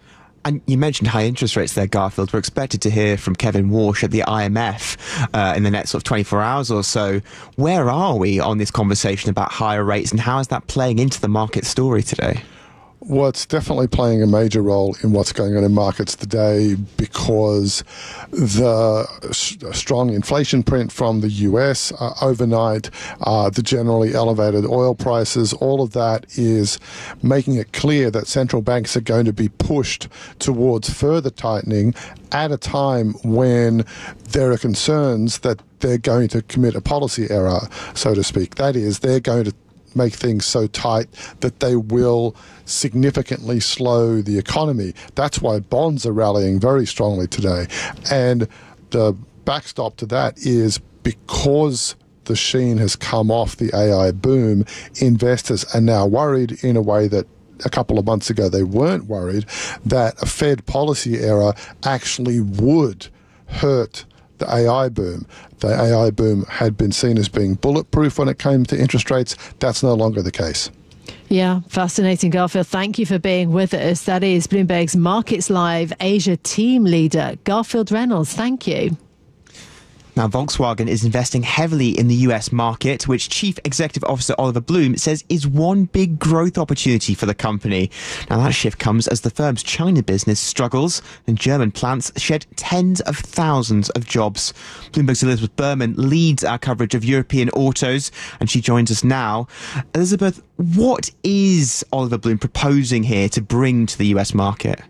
And you mentioned high interest rates there, Garfield. We're expected to hear from Kevin Warsh at the I M F uh, in the next sort of twenty-four hours or so. Where are we on this conversation about higher rates, and how is that playing into the market story today? Well, it's definitely playing a major role in what's going on in markets today because the strong inflation print from the U S uh, overnight, uh, the generally elevated oil prices, all of that is making it clear that central banks are going to be pushed towards further tightening at a time when there are concerns that they're going to commit a policy error, so to speak. That is, they're going to make things so tight that they will significantly slow the economy. That's why bonds are rallying very strongly today. And the backstop to that is because the sheen has come off the A I boom, investors are now worried in a way that a couple of months ago they weren't worried, that a Fed policy error actually would hurt the A I boom. The A I boom had been seen as being bulletproof when it came to interest rates. That's no longer the case. Yeah, fascinating, Garfield. Thank you for being with us. That is Bloomberg's Markets Live Asia team leader, Garfield Reynolds. Thank you. Now, Volkswagen is investing heavily in the U S market, which Chief Executive Officer Oliver Blume says is one big growth opportunity for the company. Now, that shift comes as the firm's China business struggles and German plants shed tens of thousands of jobs. Bloomberg's Elizabeth Berman leads our coverage of European autos, and she joins us now. Elizabeth, what is Oliver Blume proposing here to bring to the U S market?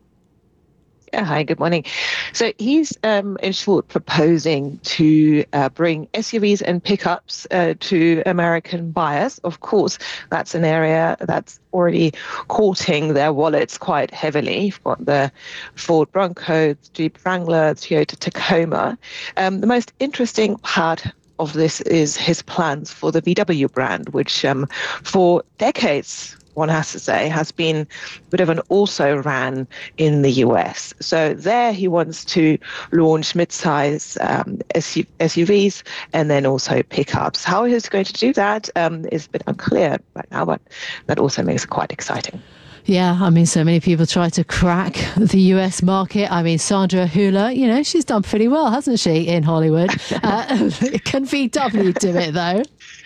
Yeah, hi, good morning. So he's, um, in short, proposing to uh, bring S U Vs and pickups uh, to American buyers. Of course, that's an area that's already courting their wallets quite heavily. You've got the Ford Bronco, Jeep Wrangler, Toyota Tacoma. Um, the most interesting part of this is his plans for the V W brand, which um, for decades one has to say, has been a bit of an also-ran in the U S. So there he wants to launch mid-size um, S U Vs and then also pickups. How he's going to do that um, is a bit unclear right now, but that also makes it quite exciting. Yeah, I mean, so many people try to crack the U S market. I mean, Sandra Hüller, you know, she's done pretty well, hasn't she, in Hollywood? Uh, can V W do it, though?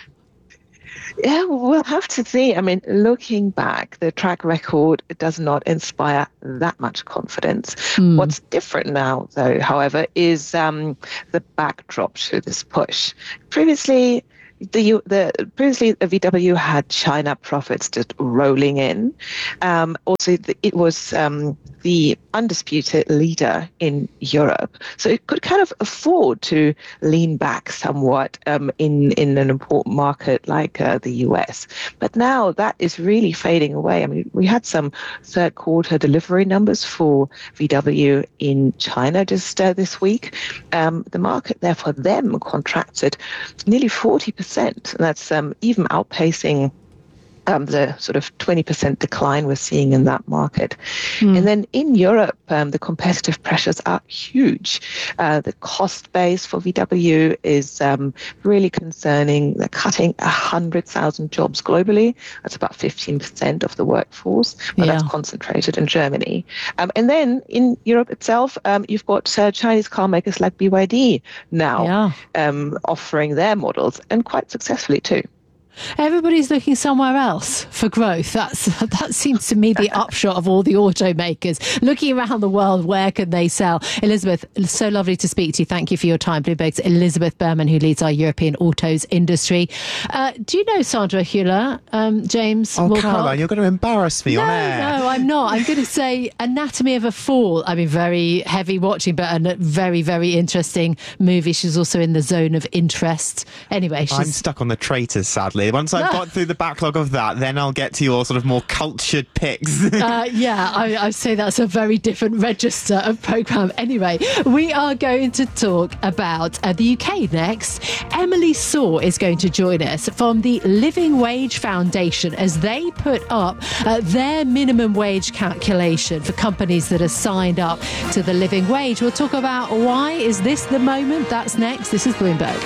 Yeah, we'll have to see. I mean, looking back, the track record does not inspire that much confidence. Mm. What's different now, though, however, is um, the backdrop to this push. Previously, The, the previously the V W had China profits just rolling in. Um, also, the, it was um, the undisputed leader in Europe, so it could kind of afford to lean back somewhat um, in in an important market like uh, the U S. But now that is really fading away. I mean, we had some third quarter delivery numbers for V W in China just uh, this week. Um, the market there for them contracted nearly forty percent. And that's um, even outpacing um, the sort of twenty percent decline we're seeing in that market. Mm. And then in Europe, um, the competitive pressures are huge. Uh, the cost base for V W is um, really concerning. They're cutting one hundred thousand jobs globally. That's about fifteen percent of the workforce, but yeah. that's concentrated in Germany. Um, and then in Europe itself, um, you've got uh, Chinese car makers like B Y D now yeah. um, offering their models, and quite successfully too. Everybody's looking somewhere else for growth. That's that seems to me the upshot of all the automakers. Looking around the world, where can they sell? Elizabeth, so lovely to speak to you. Thank you for your time. Bloomberg's Elizabeth Berman, who leads our European autos industry. Uh, do you know Sandra Hüller, um, James? Oh, Wilcock? Caroline, you're going to embarrass me no, on air. No, I'm not. I'm going to say Anatomy of a Fall. I mean, very heavy watching, but a very, very interesting movie. She's also in The Zone of Interest. Anyway, she's... I'm stuck on The Traitors, sadly. Once I've got through the backlog of that, then I'll get to your sort of more cultured picks. uh, yeah, I, I say that's a very different register of programme. Anyway, we are going to talk about uh, the U K next. Emily Saw is going to join us from the Living Wage Foundation as they put up uh, their minimum wage calculation for companies that are signed up to the living wage. We'll talk about why is this the moment. That's next. This is Bloomberg.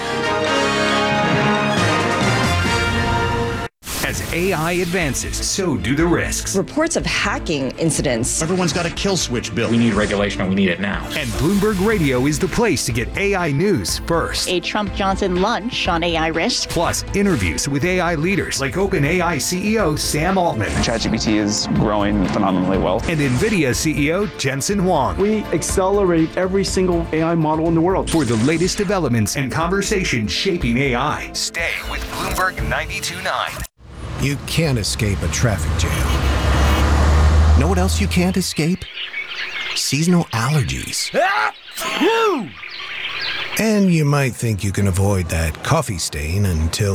As A I advances, so do the risks. Reports of hacking incidents. Everyone's got a kill switch built. We need regulation and we need it now. And Bloomberg Radio is the place to get A I news first. A Trump-Johnson lunch on A I risk. Plus, interviews with A I leaders like OpenAI C E O Sam Altman. ChatGPT is growing phenomenally well. And NVIDIA C E O Jensen Huang. We accelerate every single A I model in the world. For the latest developments and conversations shaping A I, stay with Bloomberg ninety-two point nine. You can't escape a traffic jam. Know what else you can't escape? Seasonal allergies. And you might think you can avoid that coffee stain until...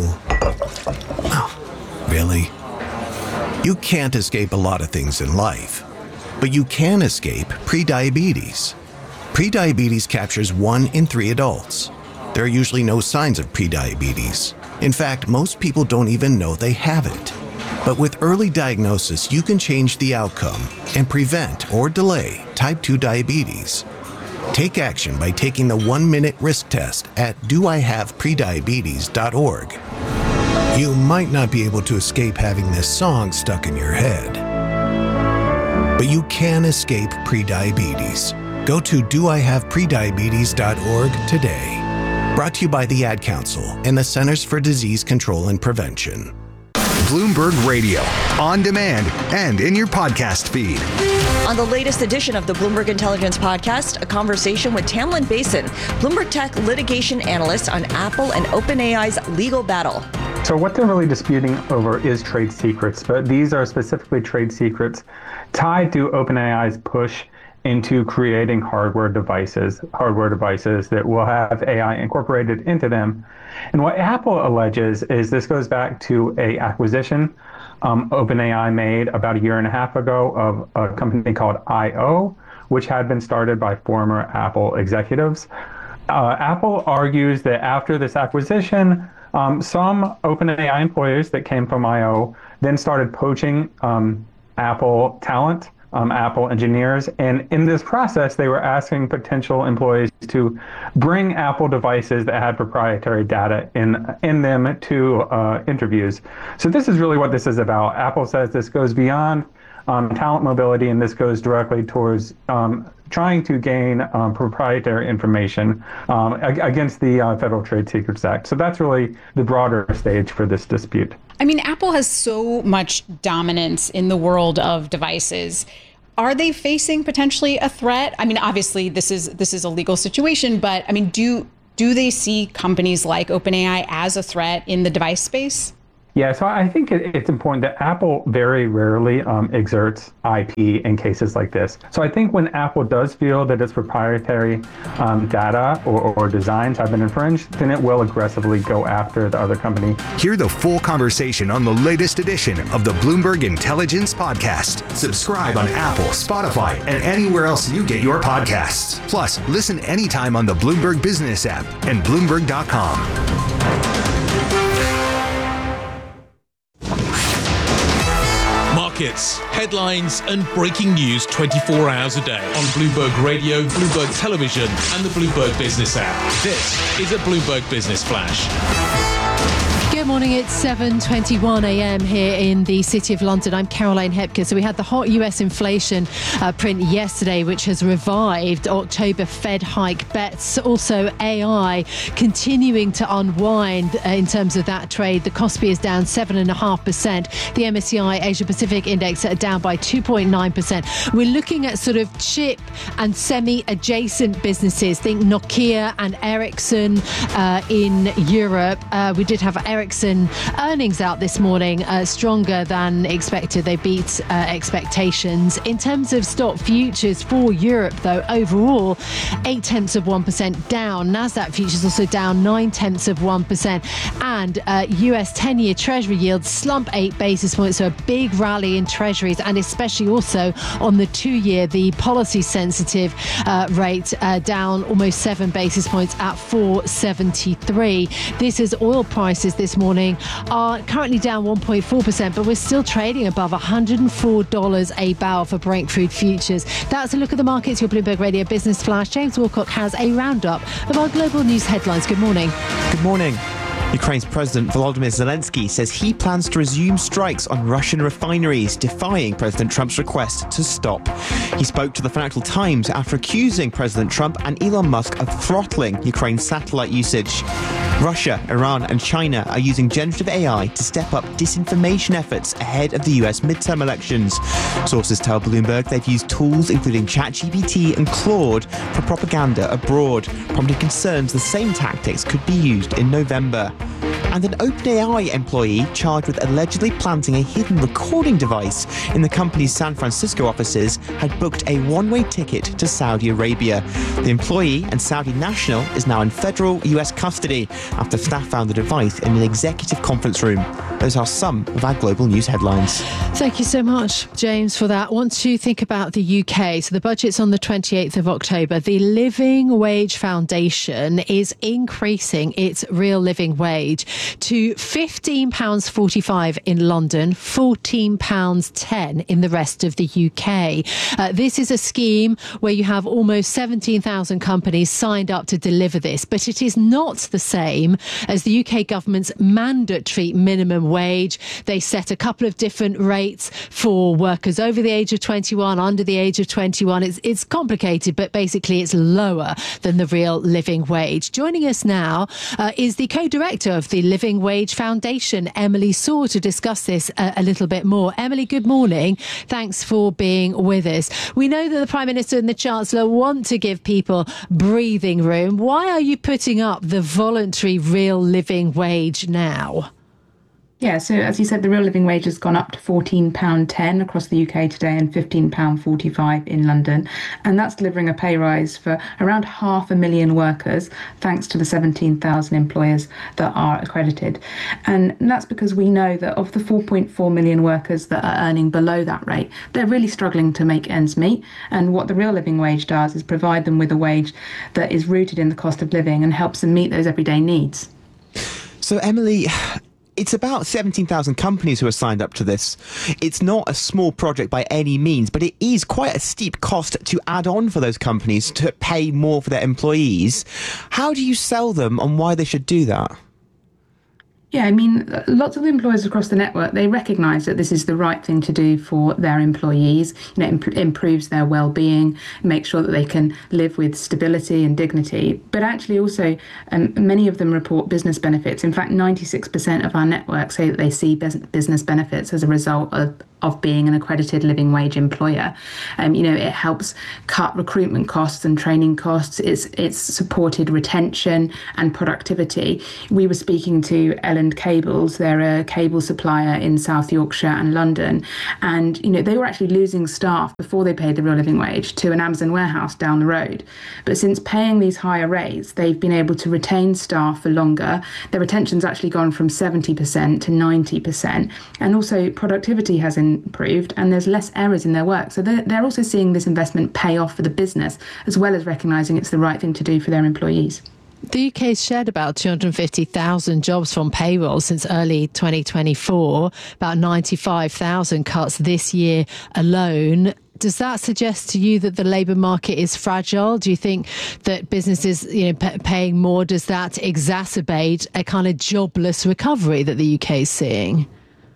Oh, really? You can't escape a lot of things in life, but you can escape prediabetes. Prediabetes captures one in three adults. There are usually no signs of prediabetes. In fact, most people don't even know they have it. But with early diagnosis, you can change the outcome and prevent or delay type two diabetes. Take action by taking the one-minute risk test at do I have prediabetes dot org. You might not be able to escape having this song stuck in your head, but you can escape prediabetes. Go to do I have prediabetes dot org today. Brought to you by the Ad Council and the Centers for Disease Control and Prevention. Bloomberg Radio, on demand and in your podcast feed. On the latest edition of the Bloomberg Intelligence Podcast, a conversation with Tamlin Basin, Bloomberg Tech litigation analyst on Apple and OpenAI's legal battle. So what they're really disputing over is trade secrets, but these are specifically trade secrets tied to OpenAI's push into creating hardware devices, hardware devices that will have A I incorporated into them. And what Apple alleges is this goes back to a acquisition um, OpenAI made about a year and a half ago of a company called I O, which had been started by former Apple executives. Uh, Apple argues that after this acquisition, um, some OpenAI employees that came from I O then started poaching um, Apple talent, um, Apple engineers. And in this process, they were asking potential employees to bring Apple devices that had proprietary data in, in them to uh, interviews. So this is really what this is about. Apple says this goes beyond um, talent mobility, and this goes directly towards um, trying to gain um, proprietary information um, ag- against the uh, Federal Trade Secrets Act. So that's really the broader stage for this dispute. I mean, Apple has so much dominance in the world of devices. Are they facing potentially a threat? I mean, obviously, this is this is a legal situation, but I mean, do do they see companies like OpenAI as a threat in the device space? Yeah, so I think it, it's important that Apple very rarely um, exerts I P in cases like this. So I think when Apple does feel that its proprietary um, data or, or designs have been infringed, then it will aggressively go after the other company. Hear the full conversation on the latest edition of the Bloomberg Intelligence Podcast. Subscribe on Apple, Spotify, and anywhere else you get your podcasts. Plus, listen anytime on the Bloomberg Business app and Bloomberg dot com. Markets, headlines, and breaking news twenty-four hours a day on Bloomberg Radio, Bloomberg Television, and the Bloomberg Business app. This is a Bloomberg Business Flash. Good morning, it's seven twenty-one a.m. here in the City of London. I'm Caroline Hepker. So we had the hot U S inflation uh, print yesterday, which has revived October Fed hike bets. Also, A I continuing to unwind uh, in terms of that trade. The Kospi is down seven point five percent. The M S C I Asia Pacific Index are down by two point nine percent. We're looking at sort of chip and semi-adjacent businesses. Think Nokia and Ericsson uh, in Europe. Uh, we did have Ericsson earnings out this morning, uh, stronger than expected. They beat uh, expectations. In terms of stock futures for Europe, though, overall, eight tenths of one percent down. Nasdaq futures also down nine tenths of one percent. And uh, U S ten-year Treasury yields slump eight basis points. So a big rally in Treasuries, and especially also on the two-year, the policy-sensitive uh, rate uh, down almost seven basis points at four seventy-three. This is oil prices this morning are currently down one point four percent, but we're still trading above one hundred four dollars a barrel for Brent crude futures. That's a look at the markets. Your Bloomberg Radio Business Flash. James Wilcock has a roundup of our global news headlines. Good morning. Good morning. Ukraine's President Volodymyr Zelensky says he plans to resume strikes on Russian refineries, defying President Trump's request to stop. He spoke to the Financial Times after accusing President Trump and Elon Musk of throttling Ukraine's satellite usage. Russia, Iran and China are using generative A I to step up disinformation efforts ahead of the U S midterm elections. Sources tell Bloomberg they've used tools including ChatGPT and Claude for propaganda abroad, prompting concerns the same tactics could be used in November. And an OpenAI employee charged with allegedly planting a hidden recording device in the company's San Francisco offices had booked a one-way ticket to Saudi Arabia. The employee and Saudi national is now in federal U S custody after staff found the device in an executive conference room. Those are some of our global news headlines. Thank you so much, James, for that. I want to think about the U K. So the budget's on the twenty-eighth of October. The Living Wage Foundation is increasing its real living wage to fifteen pounds forty-five in London, fourteen pounds ten in the rest of the U K. Uh, this is a scheme where you have almost seventeen thousand companies signed up to deliver this, but it is not the same as the U K government's mandatory minimum wage. They set a couple of different rates for workers over the age of twenty-one, under the age of twenty-one. It's, it's complicated, but basically it's lower than the real living wage. Joining us now uh, is the co-director of the Living Wage Foundation, Emily Saw, to discuss this uh, a little bit more. Emily, good morning. Thanks for being with us. We know that the Prime Minister and the Chancellor want to give people breathing room. Why are you putting up the voluntary real living wage now? Yeah, so as you said, the real living wage has gone up to fourteen pounds ten across the U K today and fifteen pounds forty-five in London. And that's delivering a pay rise for around half a million workers, thanks to the seventeen thousand employers that are accredited. And that's because we know that of the four point four million workers that are earning below that rate, they're really struggling to make ends meet. And what the real living wage does is provide them with a wage that is rooted in the cost of living and helps them meet those everyday needs. So, Emily, it's about seventeen thousand companies who are signed up to this. It's not a small project by any means, but it is quite a steep cost to add on for those companies to pay more for their employees. How do you sell them on why they should do that? Yeah, I mean, lots of employers across the network, they recognise that this is the right thing to do for their employees. You know, imp- improves their well-being, makes sure that they can live with stability and dignity. But actually also, um, many of them report business benefits. In fact, ninety-six percent of our network say that they see bus- business benefits as a result of of being an accredited living wage employer. Um, you know, it helps cut recruitment costs and training costs. It's it's supported retention and productivity. We were speaking to Elland Cables. They're a cable supplier in South Yorkshire and London. And, you know, they were actually losing staff before they paid the real living wage to an Amazon warehouse down the road. But since paying these higher rates, they've been able to retain staff for longer. Their retention's actually gone from seventy percent to ninety percent. And also productivity has in improved and there's less errors in their work. So they're, they're also seeing this investment pay off for the business, as well as recognising it's the right thing to do for their employees. The U K's shed about two hundred fifty thousand jobs from payroll since early twenty twenty-four, about ninety-five thousand cuts this year alone. Does that suggest to you that the labour market is fragile? Do you think that businesses, you know, p- paying more, does that exacerbate a kind of jobless recovery that the U K is seeing?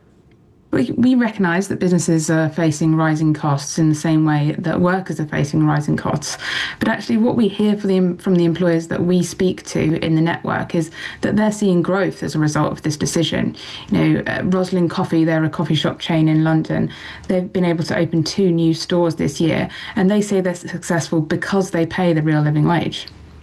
We, we recognise that businesses are facing rising costs in the same way that workers are facing rising costs. But actually what we hear from the, from the employers that we speak to in the network is that they're seeing growth as a result of this decision. You know, uh, Roslyn Coffee, they're a coffee shop chain in London. They've been able to open two new stores this year, and they say they're successful because they pay the real living wage.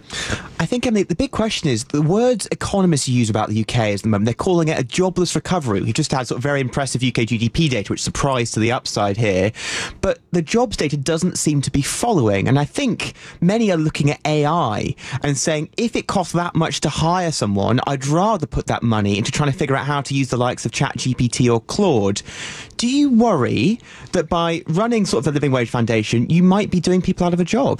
I think, Emily, the big question is the words economists use about the U K at the moment. They're calling it a jobless recovery. We've just had sort of very impressive U K G D P data, which surprised to the upside here. But the jobs data doesn't seem to be following. And I think many are looking at A I and saying, if it costs that much to hire someone, I'd rather put that money into trying to figure out how to use the likes of ChatGPT or Claude. Do you worry that by running sort of the Living Wage Foundation, you might be doing people out of a job?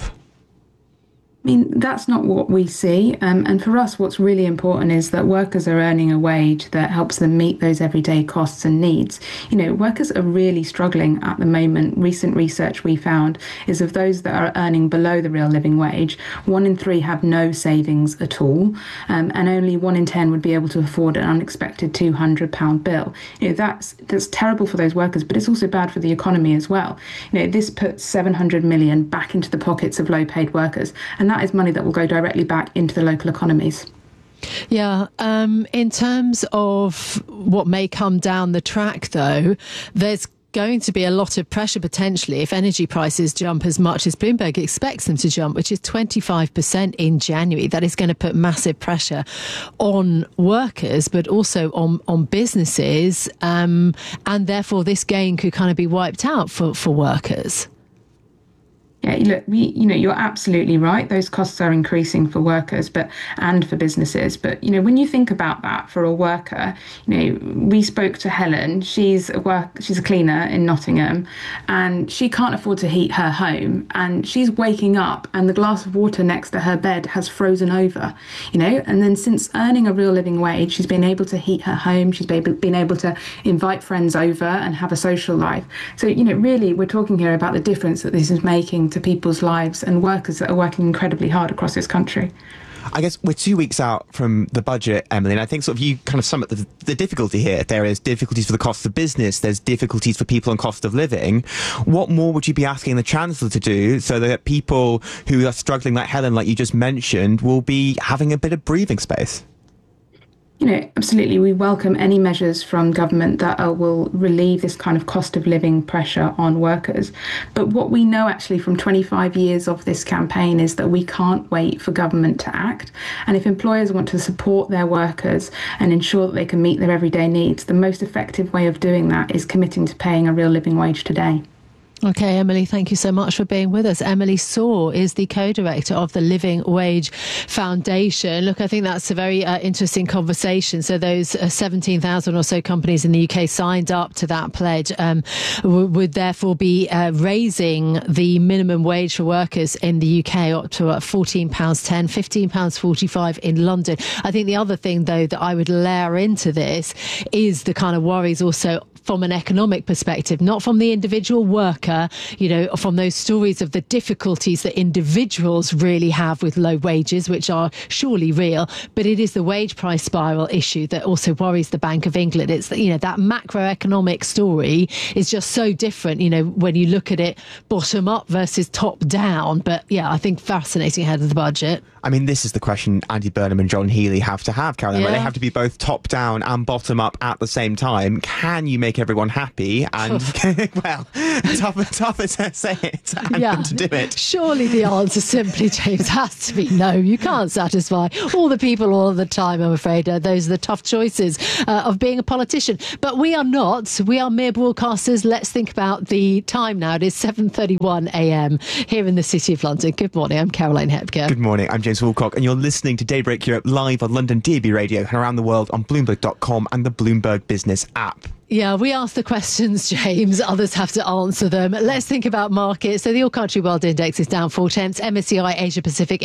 I mean, that's not what we see. Um, and for us, what's really important is that workers are earning a wage that helps them meet those everyday costs and needs. You know, workers are really struggling at the moment. Recent research we found is of those that are earning below the real living wage, one in three have no savings at all. Um, and only one in ten would be able to afford an unexpected two hundred pounds bill. You know, that's, that's terrible for those workers, but it's also bad for the economy as well. You know, this puts seven hundred million back into the pockets of low paid workers. And that is money that will go directly back into the local economies. Yeah. Um, in terms of what may come down the track, though, there's going to be a lot of pressure potentially if energy prices jump as much as Bloomberg expects them to jump, which is twenty-five percent in January. That is going to put massive pressure on workers, but also on, on businesses. Um, and therefore, this gain could kind of be wiped out for, for workers. Yeah, look, we, you know, you're absolutely right. Those costs are increasing for workers, but and for businesses. But, you know, when you think about that for a worker, you know, we spoke to Helen. She's a work, she's a cleaner in Nottingham, and she can't afford to heat her home. And she's waking up, and the glass of water next to her bed has frozen over. You know, and then since earning a real living wage, she's been able to heat her home. She's been able to invite friends over and have a social life. So, you know, really, we're talking here about the difference that this is making to people's lives and workers that are working incredibly hard across this country. I guess we're two weeks out from the budget, Emily, and I think sort of you kind of sum up the, the difficulty here. There is difficulties for the cost of business, there's difficulties for people on cost of living. What more would you be asking the Chancellor to do so that people who are struggling like Helen, like you just mentioned, will be having a bit of breathing space? You know, absolutely. We welcome any measures from government that uh, will relieve this kind of cost of living pressure on workers. But what we know actually from twenty-five years of this campaign is that we can't wait for government to act. And if employers want to support their workers and ensure that they can meet their everyday needs, the most effective way of doing that is committing to paying a real living wage today. Okay, Emily, thank you so much for being with us. Emily Saw is the co-director of the Living Wage Foundation. Look, I think that's a very uh, interesting conversation. So those uh, seventeen thousand or so companies in the U K signed up to that pledge um, w- would therefore be uh, raising the minimum wage for workers in the U K up to uh, fourteen pounds ten, fifteen pounds forty-five in London. I think the other thing, though, that I would layer into this is the kind of worries also from an economic perspective, not from the individual worker, you know, from those stories of the difficulties that individuals really have with low wages, which are surely real, but it is the wage price spiral issue that also worries the Bank of England. It's, you know, that macroeconomic story is just so different, you know, when you look at it bottom up versus top down. But yeah, I think fascinating ahead of the budget. I mean, this is the question Andy Burnham and John Healey have to have, Caroline, Yeah. where they have to be both top down and bottom up at the same time. Can you make everyone happy? And, well, tougher, tougher to say it and Yeah. than to do it. Surely the answer simply, James, has to be no. You can't satisfy all the people all the time, I'm afraid. Uh, those are the tough choices uh, of being a politician. But we are not. We are mere broadcasters. Let's think about the time now. It is seven thirty-one a.m. here in the City of London. Good morning. I'm Caroline Hepker. Good morning. I'm James Woolcock, and you're listening to Daybreak Europe live on London D A B Radio and around the world on Bloomberg dot com and the Bloomberg Business app. Yeah, we ask the questions, James. Others have to answer them. Let's think about markets. So the All Country World Index is down four tenths. M S C I Asia Pacific